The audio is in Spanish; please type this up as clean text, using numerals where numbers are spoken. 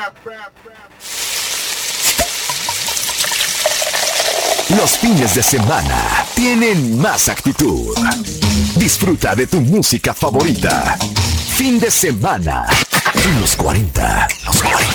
Los fines de semana tienen más actitud. Disfruta de tu música favorita. Fin de semana. Los 40. Los 40.